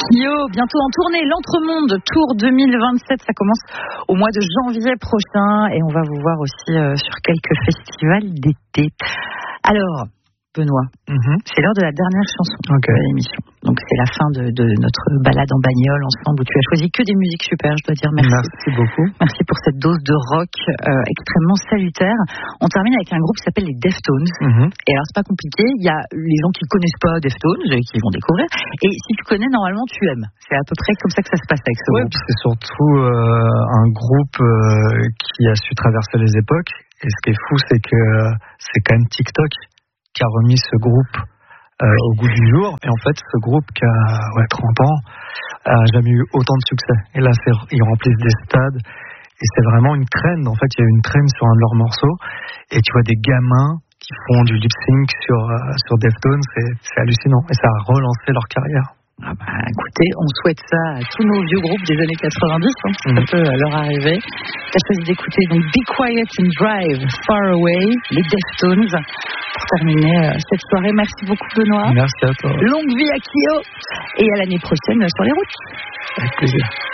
Kyo, bientôt en tournée, l'Entremonde Tour 2027, ça commence au mois de janvier prochain et on va vous voir aussi sur quelques festivals d'été. Alors, Benoît, c'est l'heure de la dernière chanson de l'émission. Donc c'est la fin de notre balade en bagnole ensemble où tu as choisi que des musiques super, je dois dire merci. Merci beaucoup. Merci pour cette dose de rock extrêmement salutaire. On termine avec un groupe qui s'appelle les Deftones. Et alors c'est pas compliqué, il y a les gens qui ne connaissent pas Deftones et qui vont découvrir. Et si tu connais, normalement tu aimes. C'est à peu près comme ça que ça se passe avec ce groupe. C'est surtout un groupe qui a su traverser les époques. Et ce qui est fou, c'est que c'est quand même TikTok qui a remis ce groupe au goût du jour. Et en fait, ce groupe qui a 30 ans a jamais eu autant de succès. Et là, ils remplissent des stades. Et c'est vraiment une trend. En fait, il y a eu une trend sur un de leurs morceaux. Et tu vois des gamins qui font du lip-sync sur Deftones. C'est hallucinant. Et ça a relancé leur carrière. Ah bah, écoutez, on souhaite ça à tous nos vieux groupes des années 90, ça peut leur arriver. Tu as choisi d'écouter donc Be Quiet and Drive Far Away, les Deftones, pour terminer cette soirée. Merci beaucoup Benoît. Merci à toi. Longue vie à Kyo et à l'année prochaine sur les routes. Avec plaisir.